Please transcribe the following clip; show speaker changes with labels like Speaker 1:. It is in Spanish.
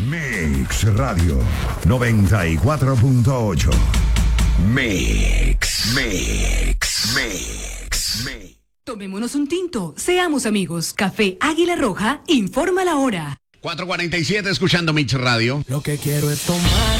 Speaker 1: Mix Radio 94.8. Mix.
Speaker 2: Tomémonos un tinto, seamos amigos. Café Águila Roja informa la hora.
Speaker 3: 4:47 escuchando Mix Radio.
Speaker 4: Lo que quiero es tomar